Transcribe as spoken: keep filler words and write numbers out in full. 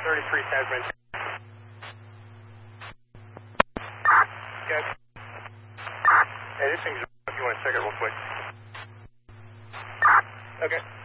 thirty-three San Francisco. Okay. Hey, this thing's if you want to check it real quick. Okay.